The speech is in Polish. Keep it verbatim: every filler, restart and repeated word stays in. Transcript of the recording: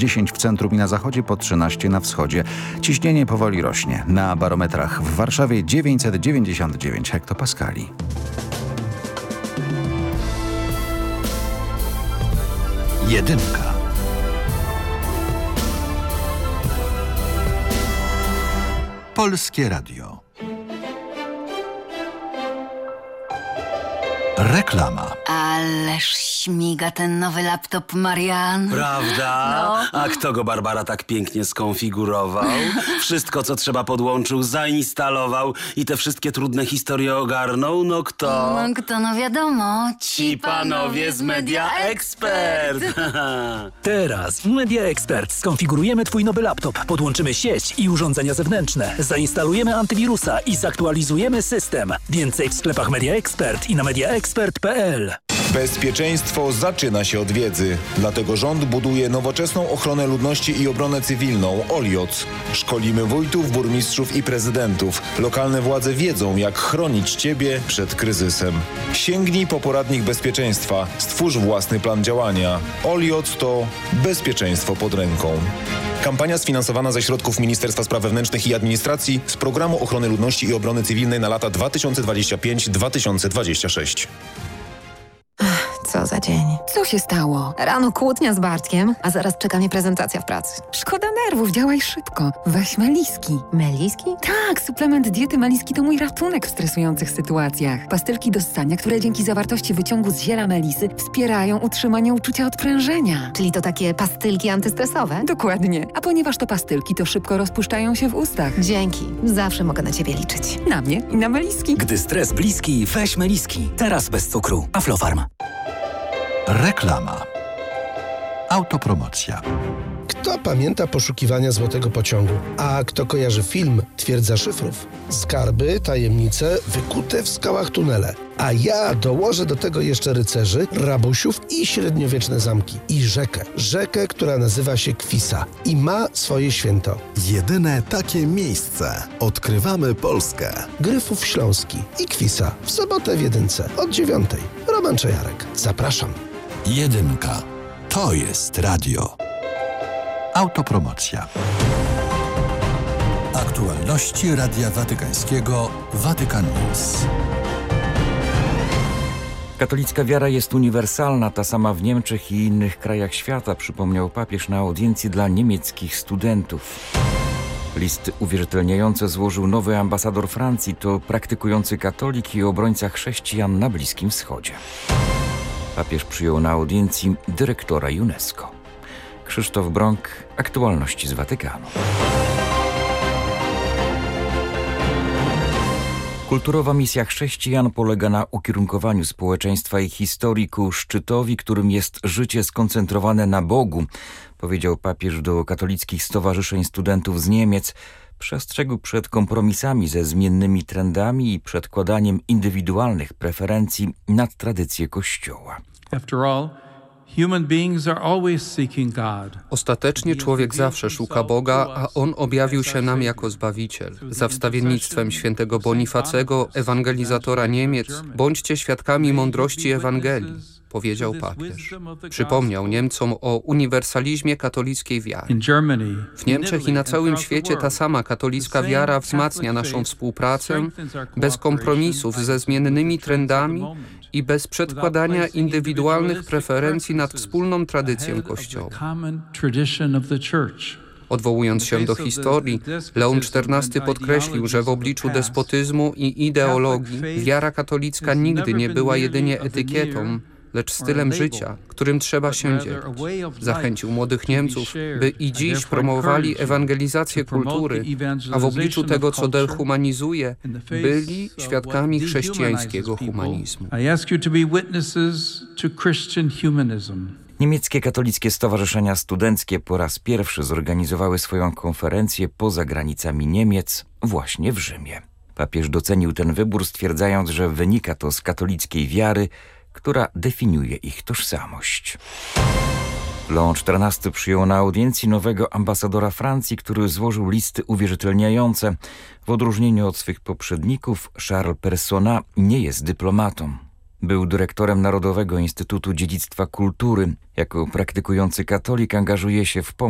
dziesięć w centrum i na zachodzie, po trzynaście na wschodzie. Ciśnienie powoli rośnie. Na barometrach w Warszawie dziewięćset dziewięćdziesiąt dziewięć hektopaskali. Jedynka. Polskie Radio. Reklama. Ależ śmiga ten nowy laptop, Marian. Prawda? No. A kto go, Barbara, tak pięknie skonfigurował? Wszystko, co trzeba, podłączył, zainstalował i te wszystkie trudne historie ogarnął? No kto? No kto, no wiadomo. Ci panowie z Media Expert. Teraz w Media Expert skonfigurujemy Twój nowy laptop, podłączymy sieć i urządzenia zewnętrzne, zainstalujemy antywirusa i zaktualizujemy system. Więcej w sklepach Media Expert i na media expert kropka p l. Bezpieczeństwo zaczyna się od wiedzy. Dlatego rząd buduje nowoczesną ochronę ludności i obronę cywilną O L I O C. Szkolimy wójtów, burmistrzów i prezydentów. Lokalne władze wiedzą, jak chronić Ciebie przed kryzysem. Sięgnij po poradnik bezpieczeństwa. Stwórz własny plan działania. O L I O C to bezpieczeństwo pod ręką. Kampania sfinansowana ze środków Ministerstwa Spraw Wewnętrznych i Administracji z Programu Ochrony Ludności i Obrony Cywilnej na lata dwa tysiące dwudziesty piąty do dwa tysiące dwudziestego szóstego. Co za dzień. Co się stało? Rano kłótnia z Bartkiem, a zaraz czeka mnie prezentacja w pracy. Szkoda nerwów, działaj szybko. Weź Meliski. Meliski? Tak, suplement diety Meliski to mój ratunek w stresujących sytuacjach. Pastylki do ssania, które dzięki zawartości wyciągu z ziela melisy wspierają utrzymanie uczucia odprężenia. Czyli to takie pastylki antystresowe? Dokładnie. A ponieważ to pastylki, to szybko rozpuszczają się w ustach. Dzięki. Zawsze mogę na Ciebie liczyć. Na mnie i na Meliski. Gdy stres bliski, weź Meliski. Teraz bez cukru. Aflofarm. Reklama. Autopromocja. Kto pamięta poszukiwania złotego pociągu? A kto kojarzy film Twierdza szyfrów? Skarby, tajemnice, wykute w skałach tunele. A ja dołożę do tego jeszcze rycerzy, rabusiów i średniowieczne zamki. I rzekę. Rzekę, która nazywa się Kwisa i ma swoje święto. Jedyne takie miejsce. Odkrywamy Polskę. Gryfów Śląski i Kwisa. W sobotę w jedynce od dziewiątej. Roman Czajarek. Zapraszam. Jedynka. To jest radio. Autopromocja. Aktualności Radia Watykańskiego Vatican News. Katolicka wiara jest uniwersalna, ta sama w Niemczech i innych krajach świata, przypomniał papież na audiencji dla niemieckich studentów. List uwierzytelniający złożył nowy ambasador Francji, to praktykujący katolik i obrońca chrześcijan na Bliskim Wschodzie. Papież przyjął na audiencji dyrektora UNESCO. Krzysztof Brąk, aktualności z Watykanu. Kulturowa misja chrześcijan polega na ukierunkowaniu społeczeństwa i historii ku szczytowi, którym jest życie skoncentrowane na Bogu, powiedział papież do katolickich stowarzyszeń studentów z Niemiec. Przestrzegł przed kompromisami ze zmiennymi trendami i przedkładaniem indywidualnych preferencji nad tradycję Kościoła. After all, human beings are always seeking God. Ostatecznie człowiek zawsze szuka Boga, a On objawił się nam jako Zbawiciel. Za wstawiennictwem świętego Bonifacego, ewangelizatora Niemiec, bądźcie świadkami mądrości Ewangelii, powiedział papież. Przypomniał Niemcom o uniwersalizmie katolickiej wiary. W Niemczech i na całym świecie ta sama katolicka wiara wzmacnia naszą współpracę bez kompromisów ze zmiennymi trendami i bez przedkładania indywidualnych preferencji nad wspólną tradycją Kościoła. Odwołując się do historii, Leon czternasty podkreślił, że w obliczu despotyzmu i ideologii wiara katolicka nigdy nie była jedynie etykietą, lecz stylem życia, którym trzeba się dzielić. Zachęcił młodych Niemców, by i dziś promowali ewangelizację kultury, a w obliczu tego, co dehumanizuje, byli świadkami chrześcijańskiego humanizmu. Niemieckie katolickie stowarzyszenia studenckie po raz pierwszy zorganizowały swoją konferencję poza granicami Niemiec, właśnie w Rzymie. Papież docenił ten wybór, stwierdzając, że wynika to z katolickiej wiary, która definiuje ich tożsamość. Leon czternasty przyjął na audiencji nowego ambasadora Francji, który złożył listy uwierzytelniające. W odróżnieniu od swych poprzedników, Charles Personnat nie jest dyplomatą. Był dyrektorem Narodowego Instytutu Dziedzictwa Kultury. Jako praktykujący katolik angażuje się w pomoc